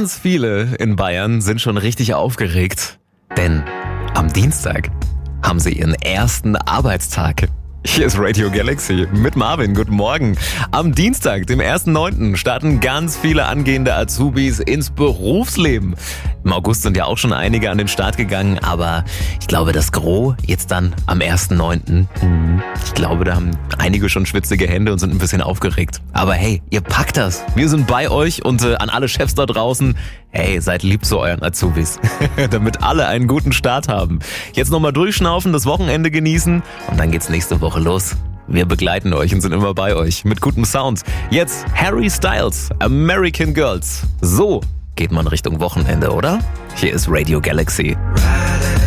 Ganz viele in Bayern sind schon richtig aufgeregt, denn am Dienstag haben sie ihren ersten Arbeitstag. Hier ist Radio Galaxy mit Marvin. Guten Morgen. Am Dienstag, dem 1.9., starten ganz viele angehende Azubis ins Berufsleben. Im August sind ja auch schon einige an den Start gegangen, aber ich glaube, das Gros jetzt dann am 1.9. Ich glaube, da haben einige schon schwitzige Hände und sind ein bisschen aufgeregt. Aber hey, ihr packt das. Wir sind bei euch und an alle Chefs da draußen, hey, seid lieb zu euren Azubis, damit alle einen guten Start haben. Jetzt nochmal durchschnaufen, das Wochenende genießen und dann geht's nächste Woche los. Wir begleiten euch und sind immer bei euch mit gutem Sound. Jetzt Harry Styles, American Girls. So geht man Richtung Wochenende, oder? Hier ist Radio Galaxy.